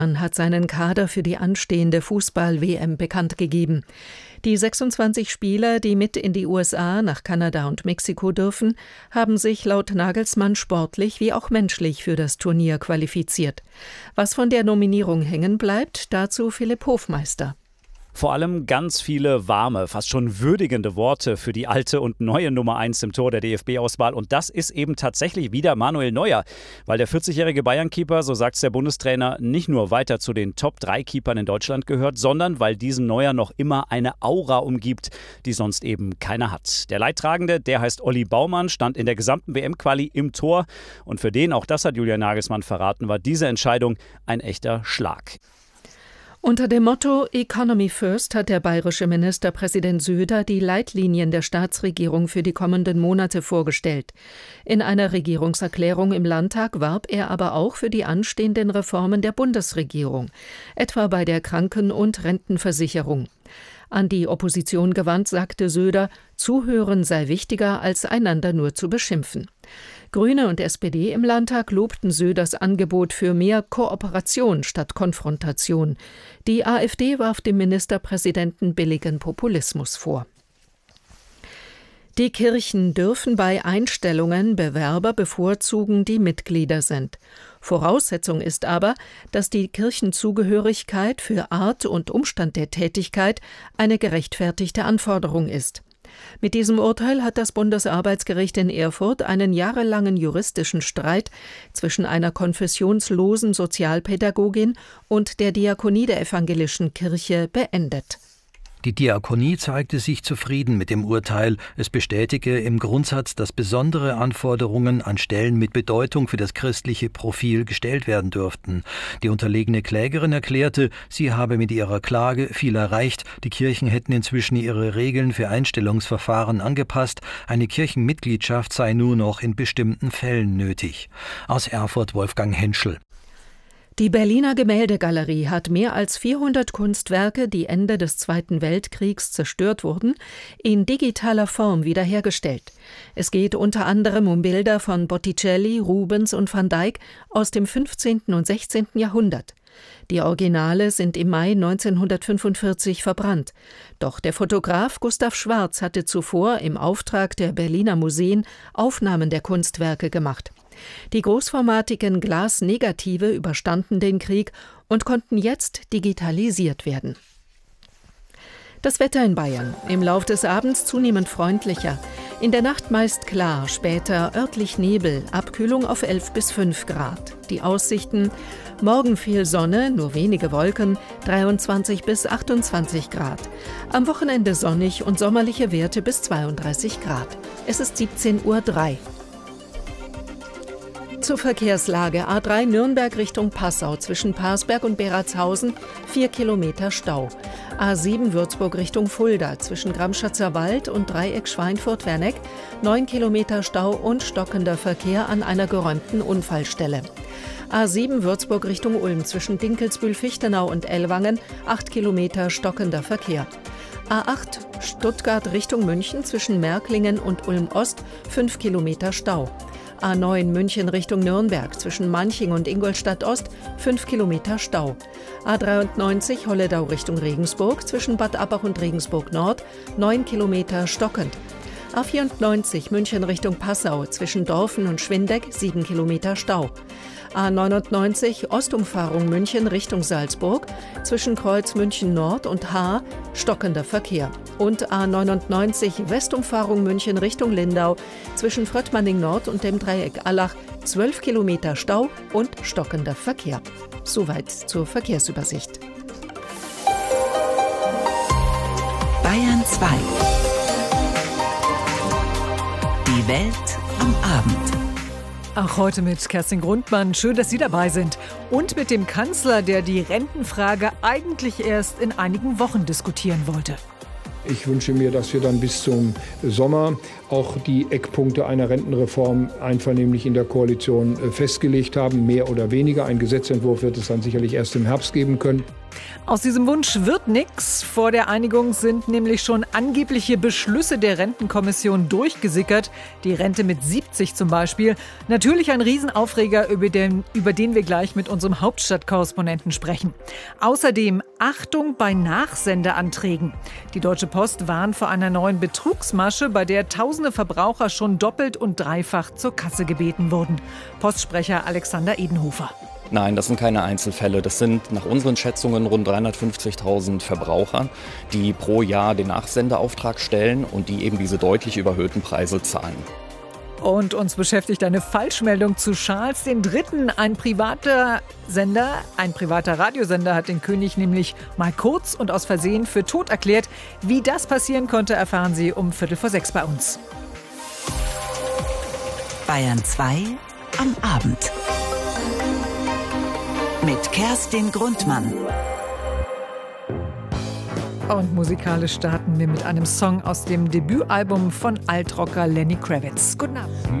hat seinen Kader für die anstehende Fußball-WM bekannt gegeben. Die 26 Spieler, die mit in die USA, nach Kanada und Mexiko dürfen, haben sich laut Nagelsmann sportlich wie auch menschlich für das Turnier qualifiziert. Was von der Nominierung hängen bleibt, dazu Philipp Hofmeister. Vor allem ganz viele warme, fast schon würdigende Worte für die alte und neue Nummer 1 im Tor der DFB-Auswahl. Und das ist eben tatsächlich wieder Manuel Neuer. Weil der 40-jährige Bayern-Keeper, so sagt es der Bundestrainer, nicht nur weiter zu den Top-3-Keepern in Deutschland gehört, sondern weil diesen Neuer noch immer eine Aura umgibt, die sonst eben keiner hat. Der Leidtragende, der heißt Olli Baumann, stand in der gesamten WM-Quali im Tor. Und für den, auch das hat Julian Nagelsmann verraten, war diese Entscheidung ein echter Schlag. Unter dem Motto Economy First hat der bayerische Ministerpräsident Söder die Leitlinien der Staatsregierung für die kommenden Monate vorgestellt. In einer Regierungserklärung im Landtag warb er aber auch für die anstehenden Reformen der Bundesregierung, etwa bei der Kranken- und Rentenversicherung. An die Opposition gewandt sagte Söder, Zuhören sei wichtiger, als einander nur zu beschimpfen. Grüne und SPD im Landtag lobten Söders Angebot für mehr Kooperation statt Konfrontation. Die AfD warf dem Ministerpräsidenten billigen Populismus vor. Die Kirchen dürfen bei Einstellungen Bewerber bevorzugen, die Mitglieder sind. Voraussetzung ist aber, dass die Kirchenzugehörigkeit für Art und Umstand der Tätigkeit eine gerechtfertigte Anforderung ist. Mit diesem Urteil hat das Bundesarbeitsgericht in Erfurt einen jahrelangen juristischen Streit zwischen einer konfessionslosen Sozialpädagogin und der Diakonie der evangelischen Kirche beendet. Die Diakonie zeigte sich zufrieden mit dem Urteil. Es bestätige im Grundsatz, dass besondere Anforderungen an Stellen mit Bedeutung für das christliche Profil gestellt werden dürften. Die unterlegene Klägerin erklärte, sie habe mit ihrer Klage viel erreicht. Die Kirchen hätten inzwischen ihre Regeln für Einstellungsverfahren angepasst. Eine Kirchenmitgliedschaft sei nur noch in bestimmten Fällen nötig. Aus Erfurt Wolfgang Henschel. Die Berliner Gemäldegalerie hat mehr als 400 Kunstwerke, die Ende des Zweiten Weltkriegs zerstört wurden, in digitaler Form wiederhergestellt. Es geht unter anderem um Bilder von Botticelli, Rubens und Van Dyck aus dem 15. und 16. Jahrhundert. Die Originale sind im Mai 1945 verbrannt. Doch der Fotograf Gustav Schwarz hatte zuvor im Auftrag der Berliner Museen Aufnahmen der Kunstwerke gemacht. Die großformatigen Glasnegative überstanden den Krieg und konnten jetzt digitalisiert werden. Das Wetter in Bayern. Im Lauf des Abends zunehmend freundlicher. In der Nacht meist klar, später örtlich Nebel, Abkühlung auf 11 bis 5 Grad. Die Aussichten: morgen viel Sonne, nur wenige Wolken, 23 bis 28 Grad. Am Wochenende sonnig und sommerliche Werte bis 32 Grad. Es ist 17:03 Uhr. Zur Verkehrslage: A3 Nürnberg Richtung Passau zwischen Parsberg und Beratshausen 4 Kilometer Stau. A7 Würzburg Richtung Fulda zwischen Gramschatzer Wald und Dreieck Schweinfurt-Werneck 9 Kilometer Stau und stockender Verkehr an einer geräumten Unfallstelle. A7 Würzburg Richtung Ulm zwischen Dinkelsbühl-Fichtenau und Ellwangen 8 Kilometer stockender Verkehr. A8 Stuttgart Richtung München zwischen Märklingen und Ulm-Ost 5 Kilometer Stau. A9 München Richtung Nürnberg zwischen Manching und Ingolstadt-Ost 5 Kilometer Stau. A93 Holledau Richtung Regensburg zwischen Bad Abbach und Regensburg Nord 9 Kilometer stockend. A94 München Richtung Passau zwischen Dorfen und Schwindeck 7 Kilometer Stau. A99 Ostumfahrung München Richtung Salzburg zwischen Kreuz München Nord und Haar stockender Verkehr. Und A99 Westumfahrung München Richtung Lindau zwischen Fröttmanning Nord und dem Dreieck Allach 12 Kilometer Stau und stockender Verkehr. Soweit zur Verkehrsübersicht. Bayern 2. Die Welt am Abend. Auch heute mit Kerstin Grundmann. Schön, dass Sie dabei sind. Und mit dem Kanzler, der die Rentenfrage eigentlich erst in einigen Wochen diskutieren wollte. Ich wünsche mir, dass wir dann bis zum Sommer auch die Eckpunkte einer Rentenreform einvernehmlich in der Koalition festgelegt haben, mehr oder weniger. Ein Gesetzentwurf wird es dann sicherlich erst im Herbst geben können. Aus diesem Wunsch wird nichts. Vor der Einigung sind nämlich schon angebliche Beschlüsse der Rentenkommission durchgesickert. Die Rente mit 70 zum Beispiel. Natürlich ein Riesenaufreger, über den wir gleich mit unserem Hauptstadtkorrespondenten sprechen. Außerdem Achtung bei Nachsendeanträgen. Die Deutsche Post warnt vor einer neuen Betrugsmasche, bei der tausende Verbraucher schon doppelt und dreifach zur Kasse gebeten wurden. Postsprecher Alexander Edenhofer. Nein, das sind keine Einzelfälle. Das sind nach unseren Schätzungen rund 350.000 Verbraucher, die pro Jahr den Nachsendeauftrag stellen und die eben diese deutlich überhöhten Preise zahlen. Und uns beschäftigt eine Falschmeldung zu Charles III. Ein privater Radiosender hat den König nämlich mal kurz und aus Versehen für tot erklärt. Wie das passieren konnte, erfahren Sie um 5:45 bei uns. Bayern 2 am Abend. Mit Kerstin Grundmann. Und musikalisch starten wir mit einem Song aus dem Debütalbum von Altrocker Lenny Kravitz. Guten Abend.